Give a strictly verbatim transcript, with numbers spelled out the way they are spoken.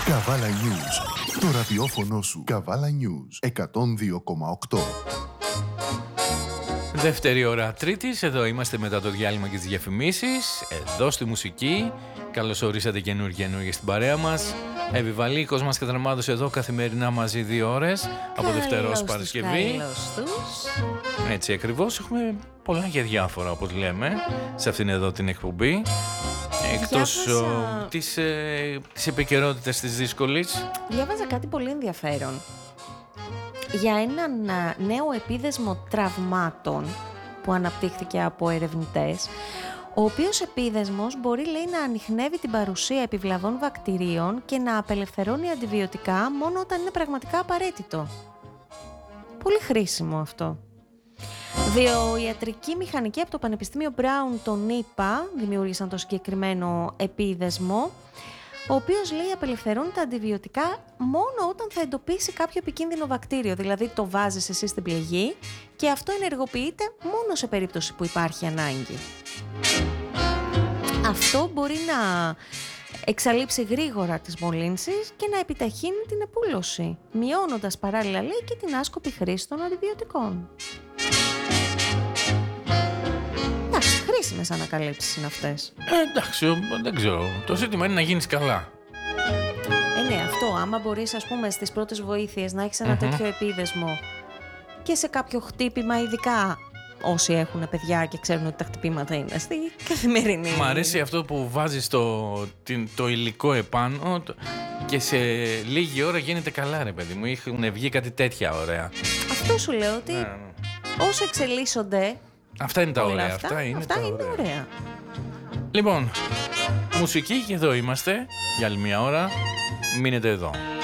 Καβάλα News. Το ραδιόφωνο σου. Καβάλα News εκατόν δύο κόμμα οκτώ. Δεύτερη ώρα Τρίτης, εδώ είμαστε μετά το διάλειμμα και τις διαφημίσεις, εδώ στη μουσική. Καλώς ορίσατε καινούργια καινούργια στην παρέα μας. Επιβαλίκος μας κατραμμάτωσε εδώ καθημερινά μαζί δύο ώρες, από Δευτέρα ως Παρασκευή. Καλώς τους. Έτσι ακριβώς, έχουμε πολλά και διάφορα όπως λέμε σε αυτήν εδώ την εκπομπή. Εκτός Διάβαζα... ο, της, ε, της επικαιρότητας της δύσκολης. Διάβαζα κάτι πολύ ενδιαφέρον για έναν α, νέο επίδεσμο τραυμάτων που αναπτύχθηκε από ερευνητές, ο οποίος επίδεσμος μπορεί, λέει, να ανιχνεύει την παρουσία επιβλαβών βακτηρίων και να απελευθερώνει αντιβιωτικά μόνο όταν είναι πραγματικά απαραίτητο. Πολύ χρήσιμο αυτό. Βιοιατρική μηχανική από το Πανεπιστήμιο Μπράουν των ΗΠΑ δημιούργησαν το συγκεκριμένο επίδεσμο, ο οποίος, λέει, απελευθερώνει τα αντιβιωτικά μόνο όταν θα εντοπίσει κάποιο επικίνδυνο βακτήριο. Δηλαδή το βάζεις εσύ στην πληγή και αυτό ενεργοποιείται μόνο σε περίπτωση που υπάρχει ανάγκη. Αυτό μπορεί να εξαλείψει γρήγορα τις μολύνσεις και να επιταχύνει την επούλωση, μειώνοντας παράλληλα, λέει, και την άσκοπη χρήση των αντιβιωτικών. Εντάξει, χρήσιμες ανακαλύψεις είναι αυτές. Ε, εντάξει, δεν ξέρω. Το ζήτημα είναι να γίνεις καλά. Ε, ναι, αυτό. Άμα μπορείς, ας πούμε, στις πρώτες βοήθειες να έχεις ένα mm-hmm. τέτοιο επίδεσμο και σε κάποιο χτύπημα, ειδικά όσοι έχουν παιδιά και ξέρουν ότι τα χτυπήματα είναι στη καθημερινή. Μ' αρέσει αυτό που βάζεις το, το υλικό επάνω και σε λίγη ώρα γίνεται καλά, ρε παιδί μου. Έχουν βγει κάτι τέτοια ωραία. Αυτό σου λέω, ότι yeah. όσο εξελίσσονται. Αυτά είναι τα ωραία. Αυτά, αυτά είναι, αυτά τα είναι ωραία. ωραία. Λοιπόν, μουσική και εδώ είμαστε για άλλη μια ώρα. Μείνετε εδώ.